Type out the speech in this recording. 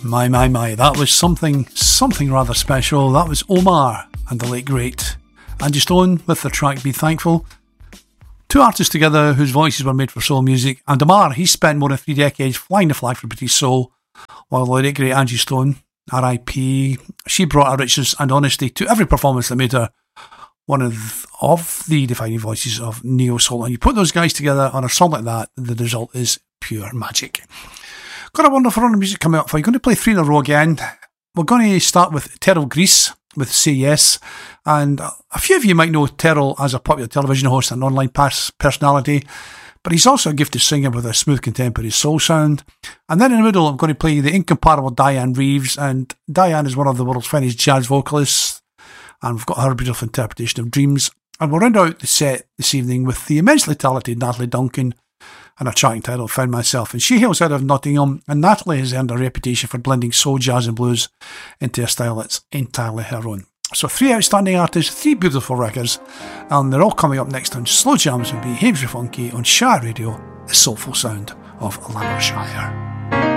My, that was something rather special. That was Omar and the late great Angie Stone with the track Be Thankful. Two artists together whose voices were made for soul music. And Omar, he spent more than 3 decades flying the flag for British soul, while the late great Angie Stone, R.I.P., she brought her richness and honesty to every performance that made her one of the defining voices of neo-soul. And you put those guys together on a song like that, the result is pure magic. Got a wonderful run of music coming up for you. Going to play 3 in a row again. We're going to start with Terrell Grease with Say Yes. And a few of you might know Terrell as a popular television host and online personality, but he's also a gifted singer with a smooth contemporary soul sound. And then in the middle, I'm going to play the incomparable Diane Reeves. And Diane is one of the world's finest jazz vocalists, and we've got her beautiful interpretation of Dreams. And we'll round out the set this evening with the immensely talented Natalie Duncan and a track entitled Found Myself. And she hails out of Nottingham, and Natalie has earned a reputation for blending soul, jazz and blues into a style that's entirely her own. So 3 outstanding artists, 3 beautiful records, and they're all coming up next on Slow Jams and Behaves Funky on Shire Radio, the soulful sound of Lancashire.